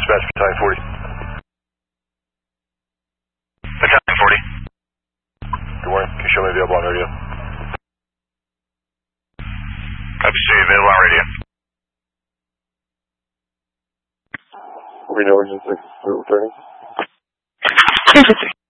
dispatch, Battalion 40. Battalion 40. Good morning. Can you show me available on radio? Copy, stay available on radio. Reno Engine 6, returning.